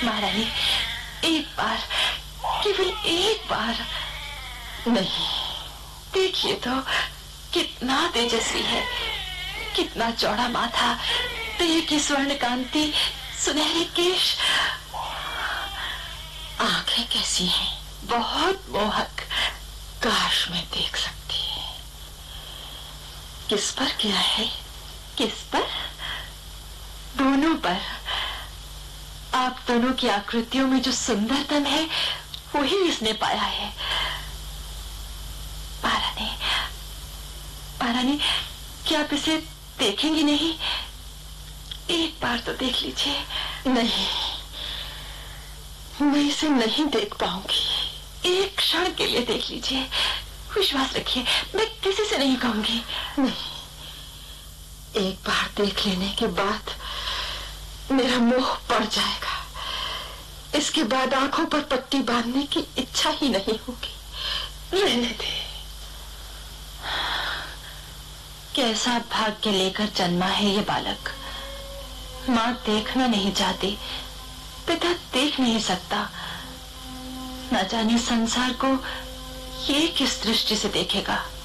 महारानी, एक बार, केवल एक बार। नहीं, देखिए तो कितना तेजस्वी है, कितना चौड़ा माथा, तेज की स्वर्ण कांति, सुनहरे केश, आंखें कैसी हैं? बहुत मोहक। काश मैं देख सकती। किस पर क्या है? किस पर? दोनों पर। आप दोनों की आकृतियों में जो सुंदरतम है वही इसने पाया है। महारानी, महारानी, क्या आप इसे देखेंगी नहीं? एक बार तो देख लीजिए। नहीं, मैं इसे नहीं देख पाऊंगी। एक क्षण के लिए देख लीजिए, विश्वास रखिए, मैं किसी से नहीं कहूंगी। नहीं, एक बार देख लेने के बाद मेरा मोह पड़ जाएगा। इसके बाद आंखों पर पट्टी बांधने की इच्छा ही नहीं होगी। रहने दे। कैसा भाग्य लेकर जन्मा है ये बालक। माँ देखना नहीं चाहती, पिता देख नहीं सकता। न जाने संसार को ये किस दृष्टि से देखेगा।